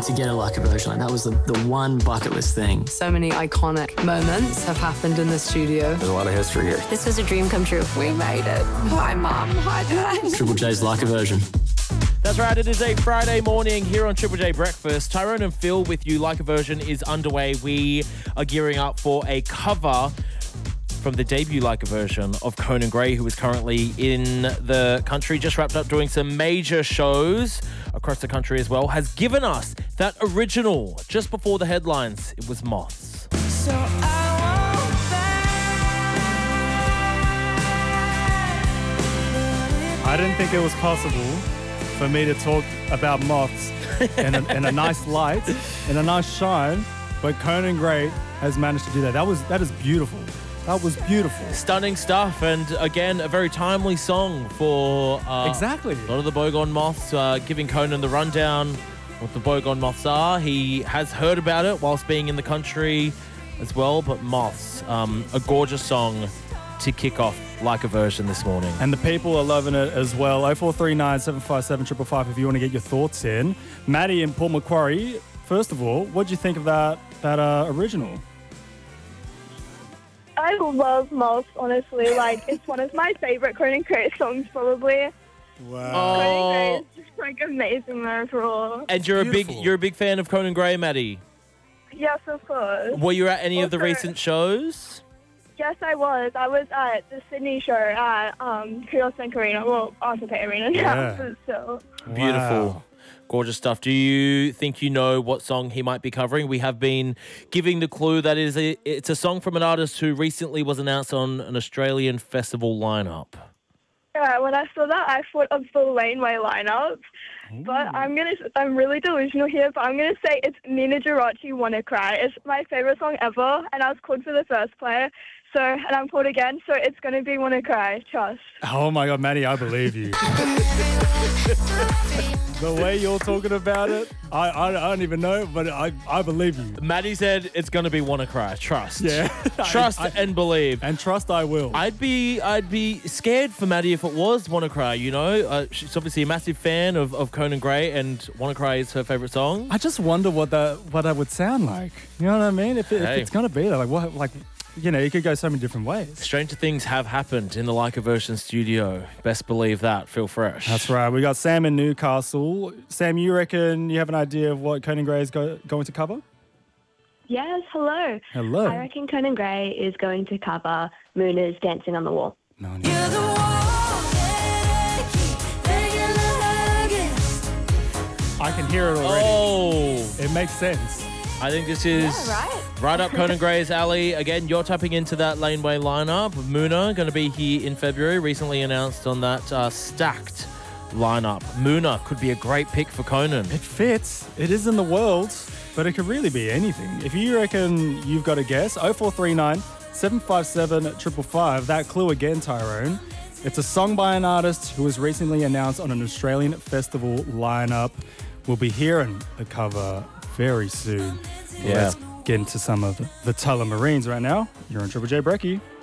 to get a Like a Virgin. Like, that was the one bucket list thing. So many iconic moments have happened in the studio. There's a lot of history here. This was a dream come true. We made it. Hi, Mum. Hi, Dad. Triple J's Like a Virgin. That's right, it is a Friday morning here on Triple J Breakfast. Tyrone and Phil with you. Like a Virgin is underway. We are gearing up for a cover from the debut Like a Virgin of Conan Gray, who is currently in the country, just wrapped up doing some major shows across the country as well, has given us that original just before the headlines. It was Moths. So I didn't think it was possible for me to talk about Moths in a nice light, in a nice shine, but Conan Gray has managed to do that. That is beautiful. That was beautiful. Stunning stuff, and again, a very timely song for exactly a lot of the Bogone Moths, giving Conan the rundown what the Bogone Moths are. He has heard about it whilst being in the country as well, but Moths, a gorgeous song to kick off Like a Virgin this morning. And the people are loving it as well. 0439 757 555 if you want to get your thoughts in. Maddie and Paul Macquarie, first of all, what do you think of that original? I love Moths, honestly. Like, it's one of my favourite Conan Gray songs, probably. Wow. Conan Gray is just, like, amazing overall. And you're a big fan of Conan Gray, Maddie? Yes, of course. Were you at any of the recent shows? Yes, I was. I was at the Sydney show at Creole Sync Arena. Well, Arthur Pay Arena now, but still. Beautiful. Wow. Gorgeous stuff. Do you think you know what song he might be covering? We have been giving the clue that it's a song from an artist who recently was announced on an Australian festival lineup. Yeah, when I saw that, I thought of the Laneway lineup. But I'm really delusional here, but I'm gonna say it's Nina Geraci, Wanna Cry. It's my favorite song ever, and I was called for the first player. So, and I'm called again, so it's gonna be Wanna Cry. Trust. Oh my God, Maddie, I believe you. The way you're talking about it, I don't even know, but I believe you. Maddie said it's going to be Wanna Cry. Trust. Yeah. Trust and believe. And trust I will. I'd be scared for Maddie if it was Wanna Cry, you know? She's obviously a massive fan of Conan Gray, and Wanna Cry is her favourite song. I just wonder what that would sound like. You know what I mean? If it's going to be there, like what, like, you know, you could go so many different ways. Stranger things have happened in the Like a Virgin studio. Best believe that. Feel fresh. That's right. We got Sam in Newcastle. Sam, you reckon you have an idea of what Conan Gray is going to cover? Yes, hello. Hello. I reckon Conan Gray is going to cover Moona's Dancing on the Wall. No. I can hear it already. Oh. It makes sense. I think this is right up Conan Gray's alley. Again, you're tapping into that Laneway lineup. Moona going to be here in February. Recently announced on that stacked lineup. Moona could be a great pick for Conan. It fits. It is in the world, but it could really be anything. If you reckon you've got a guess, 0439 757 555. That clue again, Tyrone. It's a song by an artist who was recently announced on an Australian festival lineup. We'll be hearing the cover very soon. Yeah. Let's get into some of the Tullamarines right now. You're on Triple J Brekkie.